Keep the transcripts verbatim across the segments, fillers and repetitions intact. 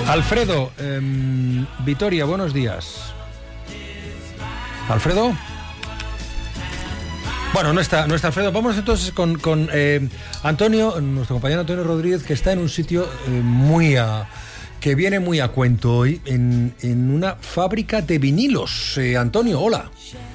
Alfredo, eh, Vitoria, buenos días. ¿Alfredo? Bueno, no está, no está Alfredo. Vamos entonces con, con eh, Antonio, nuestro compañero Antonio Rodríguez, que está en un sitio eh, muy a, que viene muy a cuento hoy, en, en una fábrica de vinilos. Eh, Antonio, hola.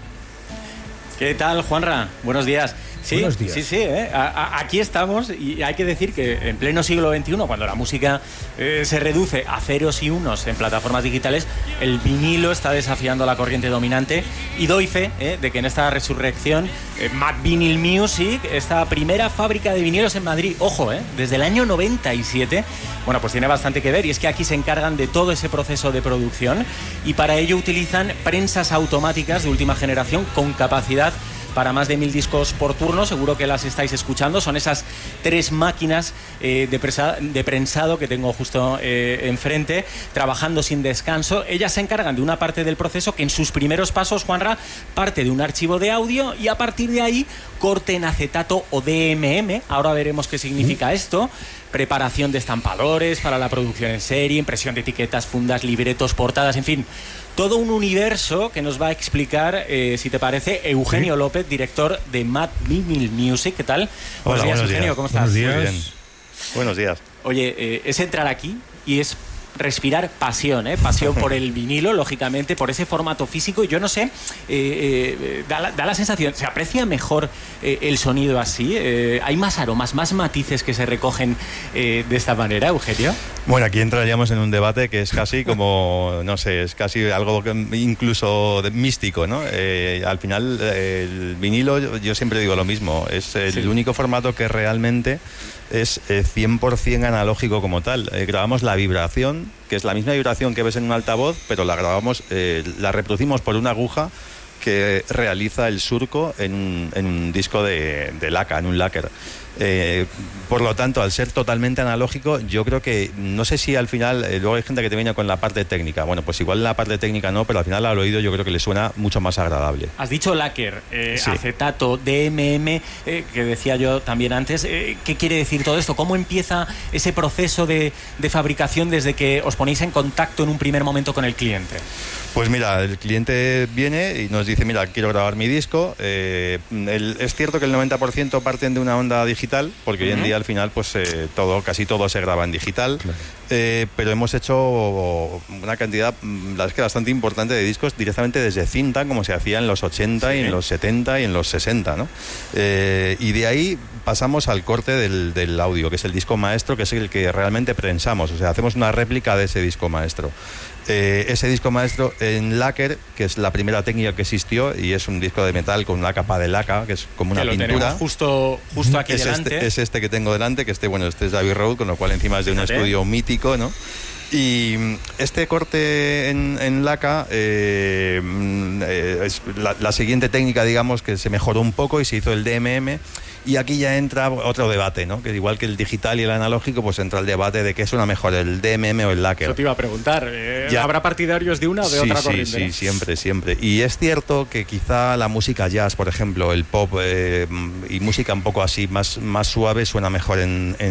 ¿Qué tal, Juanra? Buenos días. Sí, Buenos días. sí, sí, ¿eh? a, a, aquí estamos y hay que decir que en pleno siglo veintiuno, cuando la música eh, se reduce a ceros y unos en plataformas digitales, el vinilo está desafiando la corriente dominante y doy fe eh, de que en esta resurrección, eh, Mad Vinyl Music, esta primera fábrica de vinilos en Madrid, ojo, eh, desde el año noventa y siete, bueno, pues tiene bastante que ver, y es que aquí se encargan de todo ese proceso de producción y para ello utilizan prensas automáticas de última generación con capacidad para más de mil discos por turno. Seguro que las estáis escuchando. Son esas tres máquinas eh, de, presa, de prensado que tengo justo eh, enfrente, trabajando sin descanso. Ellas se encargan de una parte del proceso que en sus primeros pasos, Juanra, parte de un archivo de audio y a partir de ahí corte en acetato o D M M. Ahora veremos qué significa esto. Preparación de estampadores para la producción en serie, impresión de etiquetas, fundas, libretos, portadas, en fin, todo un universo que nos va a explicar, eh, si te parece, Eugenio ¿Sí? López, director de Mad Vinyl Music. ¿Qué tal? Hola, buenos días, buenos Eugenio, días. ¿cómo estás? Buenos días. Muy bien. Buenos días. Oye, eh, es entrar aquí y es respirar pasión, ¿eh? Pasión por el vinilo, lógicamente, por ese formato físico. Yo no sé, eh, eh, da, la, da la sensación, ¿se aprecia mejor eh, el sonido así? Eh, ¿Hay más aromas, más matices que se recogen eh, de esta manera, Eugenio? Bueno, aquí entraríamos en un debate que es casi como, no sé, es casi algo que incluso de, místico, ¿no? Eh, al final, eh, el vinilo, yo, yo siempre digo lo mismo, es el sí. único formato que realmente es eh, cien por ciento analógico como tal. Eh, grabamos la vibración, que es la misma vibración que ves en un altavoz, pero la grabamos, eh, la reproducimos por una aguja que realiza el surco en un, en un disco de, de laca, en un lacquer. Eh, por lo tanto, al ser totalmente analógico, yo creo que, no sé si al final, eh, luego hay gente que te viene con la parte técnica, bueno, pues igual la parte técnica no, pero al final al oído yo creo que le suena mucho más agradable. Has dicho lacquer, eh, sí. acetato, D M M, eh, que decía yo también antes, eh, ¿qué quiere decir todo esto? ¿Cómo empieza ese proceso de, de fabricación desde que os ponéis en contacto en un primer momento con el cliente? Pues mira, el cliente viene y nos dice, mira, quiero grabar mi disco. Eh, el, es cierto que el noventa por ciento parten de una onda digital, porque uh-huh. hoy en día al final pues eh, todo, casi todo se graba en digital, claro. eh, pero hemos hecho una cantidad, la verdad es que bastante importante, de discos directamente desde cinta, como se hacía en los ochenta sí. y en los setenta y en los sesenta, ¿no? Eh, y de ahí pasamos al corte del, del audio, que es el disco maestro, que es el que realmente prensamos, o sea, hacemos una réplica de ese disco maestro. Eh, ese disco maestro en lacquer, que es la primera técnica que existió, y es un disco de metal con una capa de laca, que es como una que lo pintura. Tenemos justo, justo aquí es delante. Este, es este que tengo delante, que este, bueno, este es Abbey Road, con lo cual encima es de un Fíjate. estudio mítico, ¿no? Y este corte en, en laca eh, eh, es la, la siguiente técnica, digamos, que se mejoró un poco y se hizo el D M M. Y aquí ya entra otro debate, ¿no? Que igual que el digital y el analógico, pues entra el debate de qué suena mejor, el D M M o el lacquer. Eso te iba a preguntar. Eh, ¿Habrá partidarios de una o de sí, otra sí, corriente? Sí, sí, siempre, siempre. Y es cierto que quizá la música jazz, por ejemplo, el pop eh, y música un poco así más, más suave suena mejor en, en